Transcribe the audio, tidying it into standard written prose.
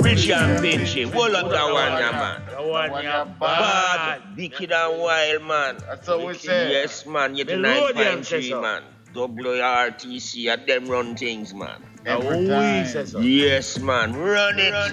Championship. Hold up that one, yeah, man. That one, yeah, bad. Bad, wicked and wild, man. That's what we say. Yes, man. You The to road, 9.3, yeah, man. WRTC at them run things, man. Every We time. say so. Yes, man. Run it.